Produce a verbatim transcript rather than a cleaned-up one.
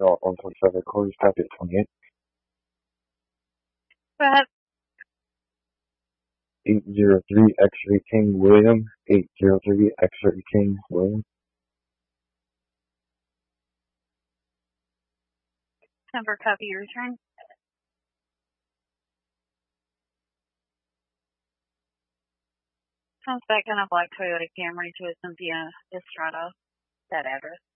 No, one twenty-seven, Corey, stop at twenty-eight. Go ahead. eight zero three, X-ray King William. eight zero three, X-ray King William. Number copy your return. Comes back in a black Toyota Camry to a Cynthia Estrada. That address.